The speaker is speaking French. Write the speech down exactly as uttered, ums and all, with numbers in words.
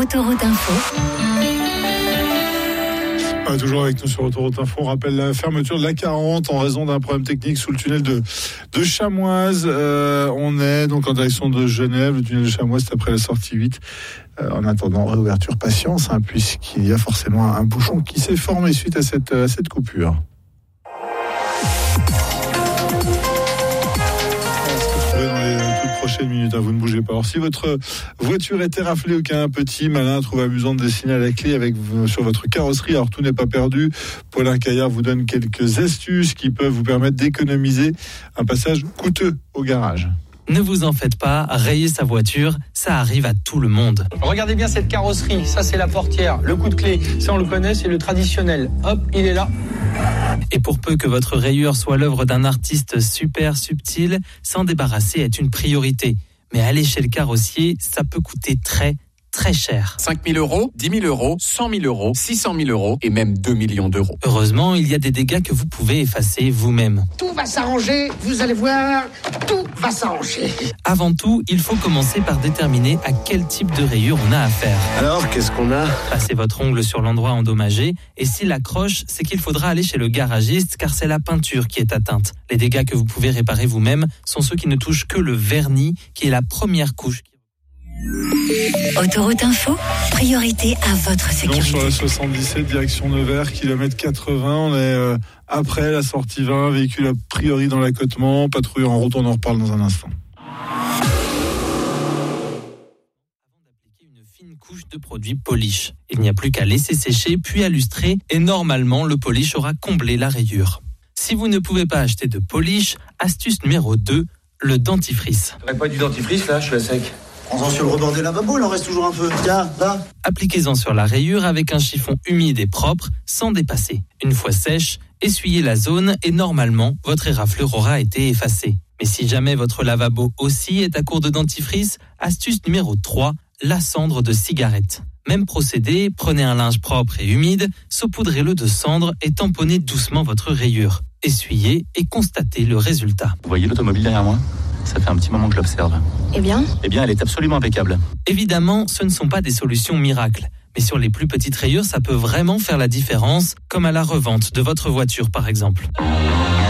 Autoroute Info. Ah, toujours avec nous sur Autoroute Info, on rappelle la fermeture de l'A quarante en raison d'un problème technique sous le tunnel de, de Chamoise. Euh, on est donc en direction de Genève, le tunnel de Chamoise, c'est après la sortie huit. Euh, en attendant, réouverture, patience, hein, puisqu'il y a forcément un, un bouchon qui s'est formé suite à cette, à cette coupure. Prochaine minute, hein, vous ne bougez pas. Alors, si votre voiture était raflée ou qu'un petit malin trouve amusant de dessiner à la clé avec sur votre carrosserie, alors tout n'est pas perdu. Paulin Caillard vous donne quelques astuces qui peuvent vous permettre d'économiser un passage coûteux au garage. Ne vous en faites pas, rayer sa voiture, ça arrive à tout le monde. Regardez bien cette carrosserie, ça c'est la portière, le coup de clé, ça on le connaît, c'est le traditionnel. Hop, il est là. Et pour peu que votre rayure soit l'œuvre d'un artiste super subtil, s'en débarrasser est une priorité. Mais aller chez le carrossier, ça peut coûter très, très cher. cinq mille euros, dix mille euros, cent mille euros, six cent mille euros et même deux millions d'euros. Heureusement, il y a des dégâts que vous pouvez effacer vous-même. Tout va s'arranger, vous allez voir, tout va s'arranger. Avant tout, il faut commencer par déterminer à quel type de rayure on a affaire. Alors, qu'est-ce qu'on a ? Passez votre ongle sur l'endroit endommagé et s'il accroche, c'est qu'il faudra aller chez le garagiste car c'est la peinture qui est atteinte. Les dégâts que vous pouvez réparer vous-même sont ceux qui ne touchent que le vernis, qui est la première couche. Autoroute Info, priorité à votre sécurité. Donc sur la soixante-dix-sept, direction Nevers, kilomètre quatre-vingts, on est euh, après la sortie vingt, véhicule a priori dans l'accotement, patrouille en route, on en reparle dans un instant. Une fine couche de produit polish. Il n'y a plus qu'à laisser sécher, puis à lustrer, et normalement, le polish aura comblé la rayure. Si vous ne pouvez pas acheter de polish, astuce numéro deux, le dentifrice. T'aurais pas du dentifrice là, je suis à sec. Prends-en sur le rebord des lavabos, il en reste toujours un peu. Tiens, là. Appliquez-en sur la rayure avec un chiffon humide et propre, sans dépasser. Une fois sèche, essuyez la zone et normalement, votre éraflure aura été effacée. Mais si jamais votre lavabo aussi est à court de dentifrice, astuce numéro trois, la cendre de cigarette. Même procédé, prenez un linge propre et humide, saupoudrez-le de cendre et tamponnez doucement votre rayure. Essuyez et constatez le résultat. Vous voyez l'automobile derrière moi ? Ça fait un petit moment que je l'observe. Eh bien ? Eh bien, elle est absolument impeccable. Évidemment, ce ne sont pas des solutions miracles. Mais sur les plus petites rayures, ça peut vraiment faire la différence, comme à la revente de votre voiture par exemple.